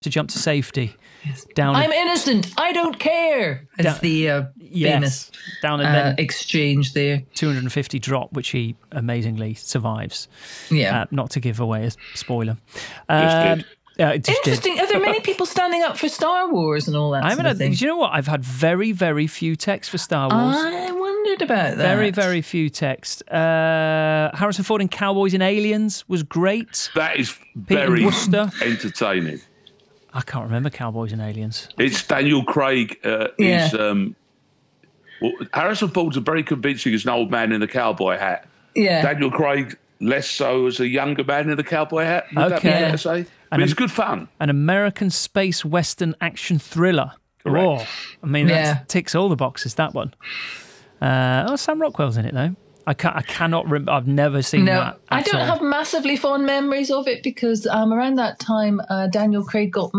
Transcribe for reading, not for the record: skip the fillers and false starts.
to jump to safety. Yes. Down. I'm innocent. I don't care. It's the famous down and then exchange there. 250 drop, which he amazingly survives. Yeah. Not to give away a spoiler. Interesting. Are there many people standing up for Star Wars and all that sort of thing? Do you know what? I've had very, very few texts for Star Wars. I wondered about that. Very, very few texts. Harrison Ford in Cowboys and Aliens was great. That is Peter very Worcester. entertaining. I can't remember Cowboys and Aliens. It's Daniel Craig. Harrison Ford's very convincing as an old man in a cowboy hat. Yeah. Daniel Craig less so as a younger man in a cowboy hat. Would that be fair to say? But it's good fun. An American space western action thriller. Correct. Oh, I mean, that ticks all the boxes, that one. Sam Rockwell's in it, though. I cannot remember. I've never seen that. I don't have massively fond memories of it because around that time, Daniel Craig got